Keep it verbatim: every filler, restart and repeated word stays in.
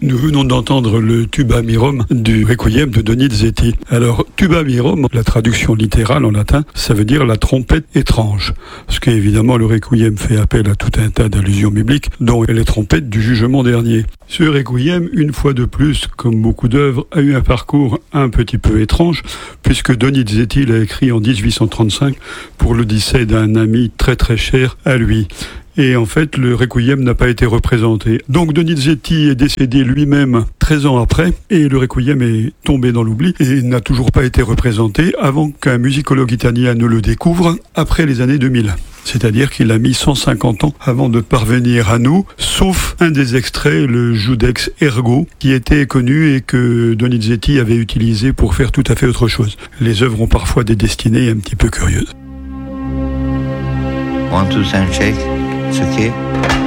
Nous venons d'entendre le tuba mirum du Requiem de Donizetti. Alors, tuba mirum, la traduction littérale en latin, ça veut dire la trompette étrange. Parce qu'évidemment, le Requiem fait appel à tout un tas d'allusions bibliques, dont les trompettes du jugement dernier. Ce Requiem, une fois de plus, comme beaucoup d'œuvres, a eu un parcours un petit peu étrange, puisque Donizetti l'a écrit en dix-huit cent trente-cinq pour le décès d'un ami très très cher à lui. Et en fait, le Requiem n'a pas été représenté. Donc Donizetti est décédé lui-même treize ans après, et le Requiem est tombé dans l'oubli et n'a toujours pas été représenté avant qu'un musicologue italien ne le découvre après les années deux mille. C'est-à-dire qu'il a mis cent cinquante ans avant de parvenir à nous, sauf un des extraits, le Judex Ergo, qui était connu et que Donizetti avait utilisé pour faire tout à fait autre chose. Les œuvres ont parfois des destinées un petit peu curieuses. One, two, sound check. It's okay.